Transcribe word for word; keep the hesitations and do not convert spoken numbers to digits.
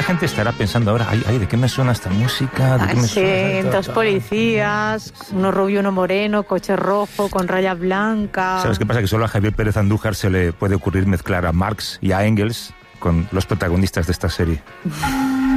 gente estará pensando ahora, ay, ay, ¿de qué me suena esta música? ¿De qué me sí, suena? dos policías, uno rubio, uno moreno, coche rojo con rayas blancas. ¿Sabes qué pasa? Que solo a Javier Pérez Andújar se le puede ocurrir mezclar a Marx y a Engels con los protagonistas de esta serie.